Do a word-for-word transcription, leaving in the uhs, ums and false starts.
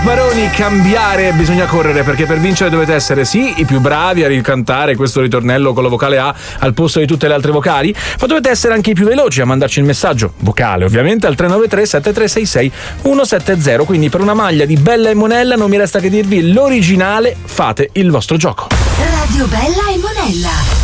Baroni, cambiare, bisogna correre, perché per vincere dovete essere sì i più bravi a ricantare questo ritornello con la vocale A al posto di tutte le altre vocali, ma dovete essere anche i più veloci a mandarci il messaggio vocale, ovviamente al tre nove tre sette tre sei sei uno sette zero. Quindi per una maglia di Bella e Monella non mi resta che dirvi l'originale, fate il vostro gioco. Radio Bella e Monella.